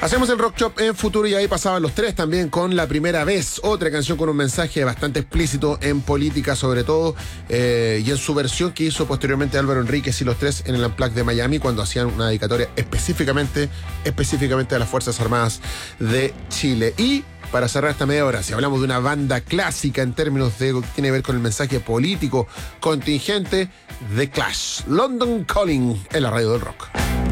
Hacemos el Rock Shop en Futuro y ahí pasaban los tres también con La Primera Vez, otra canción con un mensaje bastante explícito en política sobre todo, y en su versión que hizo posteriormente Álvaro Enríquez y los tres en el Unplugged de Miami cuando hacían una dedicatoria específicamente a las Fuerzas Armadas de Chile. Y para cerrar esta media hora, si hablamos de una banda clásica en términos de que tiene que ver con el mensaje político contingente, The Clash, London Calling en la radio del rock.